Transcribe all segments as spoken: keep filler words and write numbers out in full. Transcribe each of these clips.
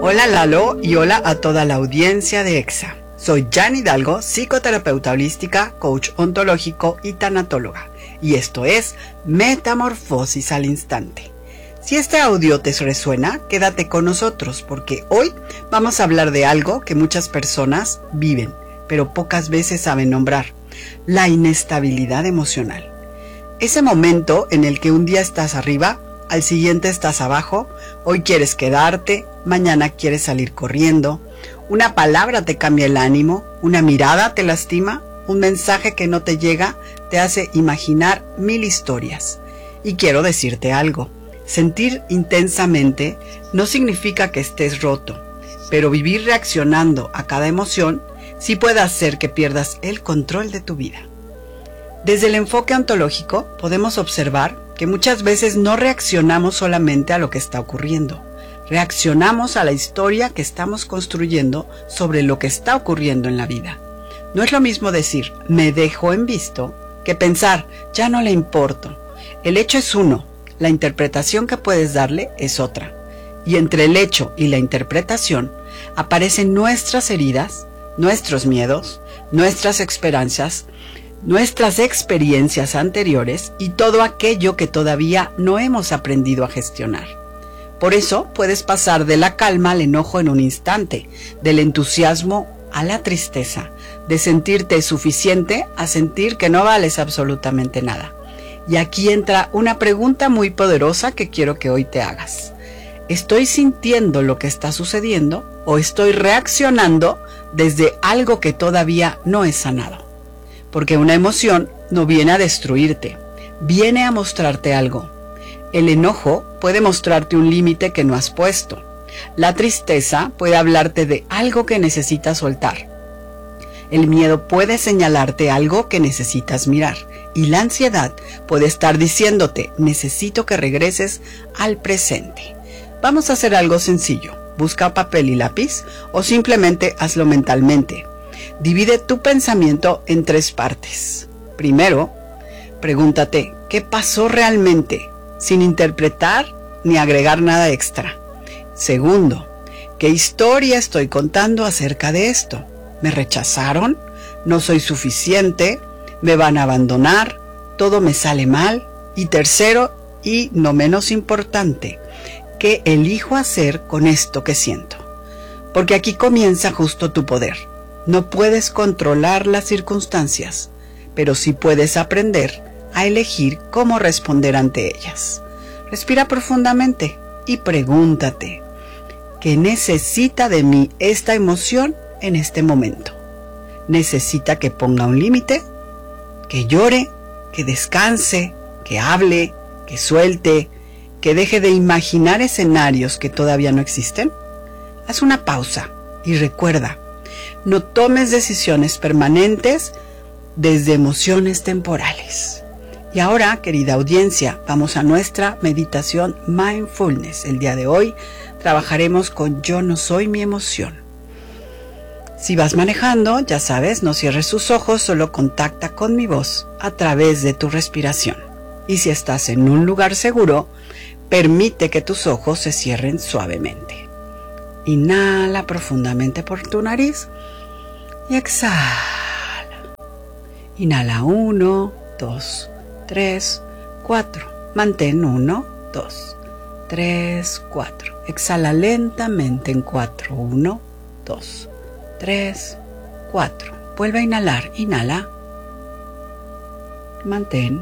Hola Lalo y hola a toda la audiencia de EXA. Soy Jan Hidalgo, psicoterapeuta holística, coach ontológico y tanatóloga. Y esto es Metamorfosis al Instante. Si este audio te resuena, quédate con nosotros porque hoy vamos a hablar de algo que muchas personas viven, pero pocas veces saben nombrar: la inestabilidad emocional. Ese momento en el que un día estás arriba, al siguiente estás abajo, hoy quieres quedarte, mañana quieres salir corriendo, una palabra te cambia el ánimo, una mirada te lastima, un mensaje que no te llega te hace imaginar mil historias. Y quiero decirte algo, sentir intensamente no significa que estés roto, pero vivir reaccionando a cada emoción sí puede hacer que pierdas el control de tu vida. Desde el enfoque ontológico podemos observar que muchas veces no reaccionamos solamente a lo que está ocurriendo, reaccionamos a la historia que estamos construyendo sobre lo que está ocurriendo en la vida. No es lo mismo decir, me dejo en visto, que pensar, ya no le importo. El hecho es uno, la interpretación que puedes darle es otra. Y entre el hecho y la interpretación aparecen nuestras heridas, nuestros miedos, nuestras esperanzas, nuestras experiencias anteriores y todo aquello que todavía no hemos aprendido a gestionar. Por eso puedes pasar de la calma al enojo en un instante, del entusiasmo a la tristeza, de sentirte suficiente a sentir que no vales absolutamente nada. Y aquí entra una pregunta muy poderosa que quiero que hoy te hagas. ¿Estoy sintiendo lo que está sucediendo o estoy reaccionando desde algo que todavía no es sanado? Porque una emoción no viene a destruirte, viene a mostrarte algo. El enojo puede mostrarte un límite que no has puesto. La tristeza puede hablarte de algo que necesitas soltar. El miedo puede señalarte algo que necesitas mirar. Y la ansiedad puede estar diciéndote, necesito que regreses al presente. Vamos a hacer algo sencillo. Busca papel y lápiz o simplemente hazlo mentalmente. Divide tu pensamiento en tres partes. Primero, pregúntate, ¿qué pasó realmente? Sin interpretar ni agregar nada extra. Segundo, ¿qué historia estoy contando acerca de esto? ¿Me rechazaron? ¿No soy suficiente? ¿Me van a abandonar? ¿Todo me sale mal? Y tercero, y no menos importante, ¿qué elijo hacer con esto que siento? Porque aquí comienza justo tu poder. No puedes controlar las circunstancias, pero sí puedes aprender a elegir cómo responder ante ellas. Respira profundamente y pregúntate, ¿qué necesita de mí esta emoción en este momento? ¿Necesita que ponga un límite? ¿Que llore? ¿Que descanse? ¿Que hable? ¿Que suelte? ¿Que deje de imaginar escenarios que todavía no existen? Haz una pausa y recuerda, no tomes decisiones permanentes desde emociones temporales. Y ahora, querida audiencia, vamos a nuestra meditación Mindfulness. El día de hoy trabajaremos con Yo no soy mi emoción. Si vas manejando, ya sabes, no cierres tus ojos, solo contacta con mi voz a través de tu respiración. Y si estás en un lugar seguro, permite que tus ojos se cierren suavemente. Inhala profundamente por tu nariz y exhala. Inhala uno, dos, tres, cuatro. Mantén uno, dos, tres, cuatro. Exhala lentamente en cuatro. uno, dos, tres, cuatro. Vuelve a inhalar. Inhala. Mantén.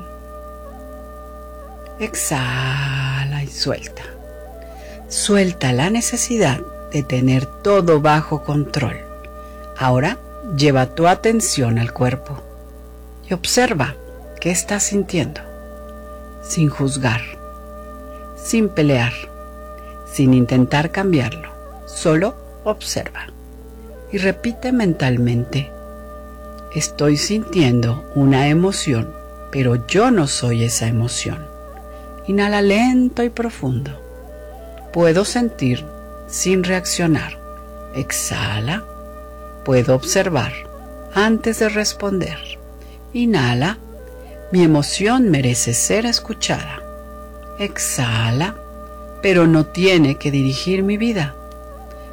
Exhala y suelta. Suelta la necesidad de tener todo bajo control. Ahora lleva tu atención al cuerpo y observa qué estás sintiendo, sin juzgar, sin pelear, sin intentar cambiarlo. Solo observa y repite mentalmente, estoy sintiendo una emoción, pero yo no soy esa emoción. Inhala lento y profundo. Puedo sentir sin reaccionar. Exhala. Puedo observar antes de responder. Inhala. Mi emoción merece ser escuchada. Exhala. Pero no tiene que dirigir mi vida.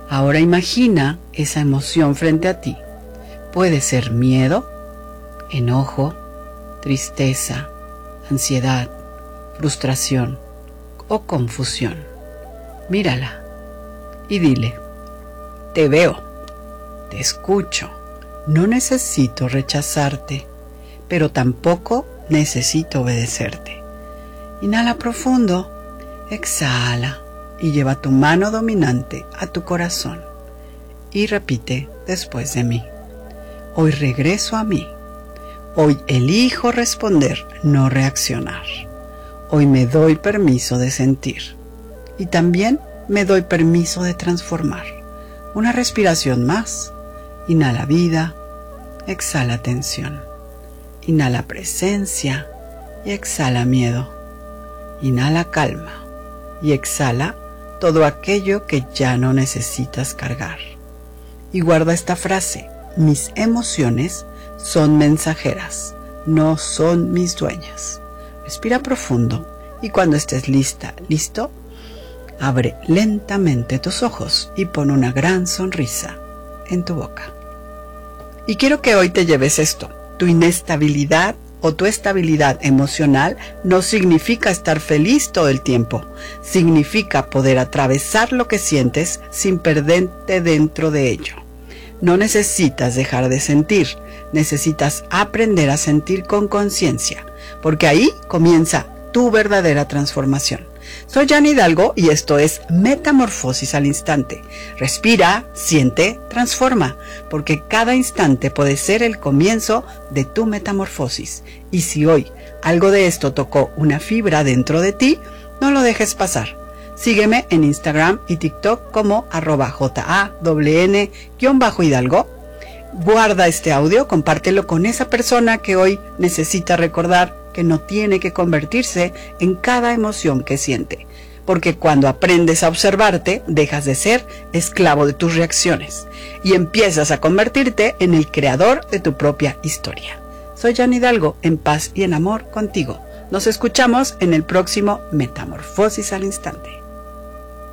Ahora imagina esa emoción frente a ti. Puede ser miedo, enojo, tristeza, ansiedad, frustración o confusión. Mírala y dile: te veo, te escucho, no necesito rechazarte, pero tampoco necesito obedecerte. Inhala profundo, exhala y lleva tu mano dominante a tu corazón y repite después de mí: hoy regreso a mí. Hoy elijo responder, no reaccionar. Hoy me doy permiso de sentir. Y también me doy permiso de transformar. Una respiración más. Inhala vida, exhala tensión. Inhala presencia y exhala miedo. Inhala calma y exhala todo aquello que ya no necesitas cargar. Y guarda esta frase: mis emociones son mensajeras, no son mis dueñas. Respira profundo y cuando estés lista, listo, abre lentamente tus ojos y pon una gran sonrisa en tu boca. Y quiero que hoy te lleves esto: tu inestabilidad o tu estabilidad emocional no significa estar feliz todo el tiempo. Significa poder atravesar lo que sientes sin perderte dentro de ello. No necesitas dejar de sentir, necesitas aprender a sentir con conciencia, porque ahí comienza tu verdadera transformación. Soy Jani Hidalgo y esto es Metamorfosis al Instante. Respira, siente, transforma, porque cada instante puede ser el comienzo de tu metamorfosis. Y si hoy algo de esto tocó una fibra dentro de ti, no lo dejes pasar. Sígueme en Instagram y TikTok como arroba jawn-hidalgo. Guarda este audio, compártelo con esa persona que hoy necesita recordar que no tiene que convertirse en cada emoción que siente. Porque cuando aprendes a observarte, dejas de ser esclavo de tus reacciones y empiezas a convertirte en el creador de tu propia historia. Soy Jani Hidalgo, en paz y en amor contigo. Nos escuchamos en el próximo Metamorfosis al Instante.